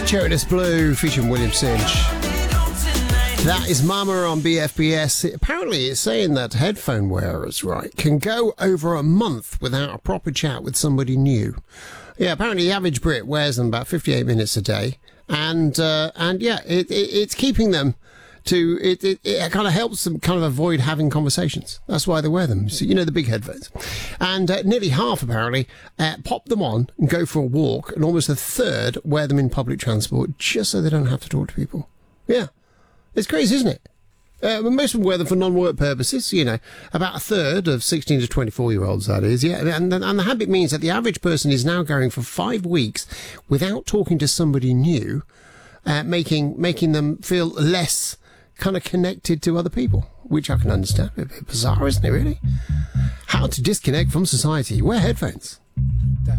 Cherry Blue featuring William Cinch. That is Mama on BFBS. Apparently it's saying that headphone wearers, right, can go over a month without a proper chat with somebody new. Yeah, apparently the average Brit wears them about 58 minutes a day. And yeah, it's keeping them to, it kind of helps them kind of avoid having conversations. That's why they wear them. So, you know, the big headphones. And nearly half, apparently, pop them on and go for a walk, and almost a third wear them in public transport just so they don't have to talk to people. Yeah. It's crazy, isn't it? Most of them wear them for non-work purposes, you know, about a third of 16 to 24-year-olds, that is, yeah. And the habit means that the average person is now going for 5 weeks without talking to somebody new, making them feel less kind of connected to other people, which I can understand. A bit bizarre, isn't it, really? How to disconnect from society. Wear headphones.